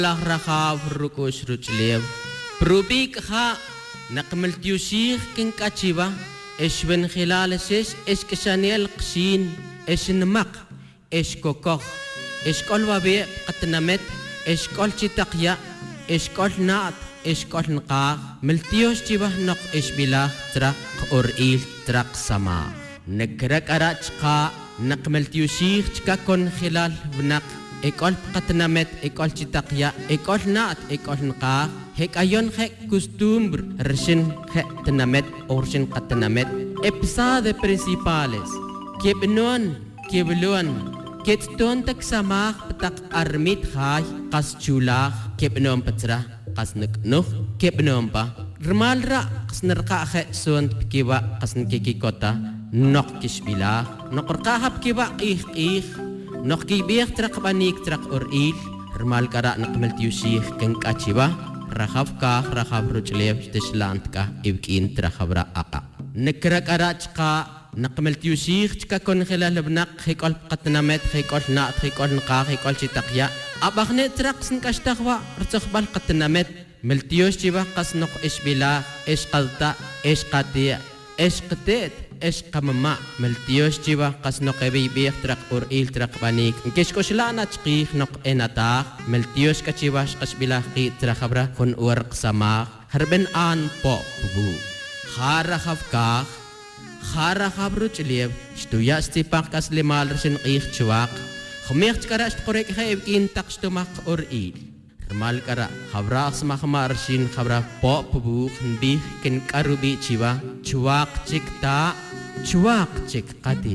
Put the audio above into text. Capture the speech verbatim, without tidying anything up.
Allah rakhav rukush ruchlev Prubik ha naqmaltiushir kin kachiva esh ben khilal esh esh kashaniel qshin esh nmaq esh kokokh esh kol wabe qatnamet esh kol chitaqya esh kol naat esh kol nqa miltiush chiva noq esh bila traq uril traq sama nakrak arachqa naqmaltiushir chkakon khilal bnaq ekol qatnamet ekol chitaqya ekol naat ekol nqa hek ayon hek costumbre rshin hek tnamet orshin qatnamet episode principales kebnon keblon ketton tak samah petak armit khai qas chulah kebnon patra qas neknuh kebnon pa rmalra qas nerqa khe son kiwa qas kiki kota nok kisbila noqrqa hab kiwa ih ih nok kibih trak banik trak uril rmal kara naqmal tiusih ken kachiba rakhav ka rakhav ruchlev tishlant ka ibkin trakhabra aqa nekrak arachqa naqmal tiusih chka kon khilal bnaq khikol qatnamet khikol naat khikol nqa khikol chitaqya abakhne traksin kashtakhwa rtskhbal qatnamet miltius chiba qasnoq isbila isqalta isqatiya isqatet esqamma miltios chiba qasno qabi bi trak ur il trak banik kishko shlana chqi noq enata miltios kachiba qasbila qi trak khabra khun warq sama harben an po bu khara khafka khara khabru chlieb shtuya stipak kaslimal rsin qih chwaq khmih chkara shqorek khayb in taqshtumaq ur il Mal kara khabra sama khamarsin khabra po bu khbi ken karubi chiwa chuak chikta chuak chik qati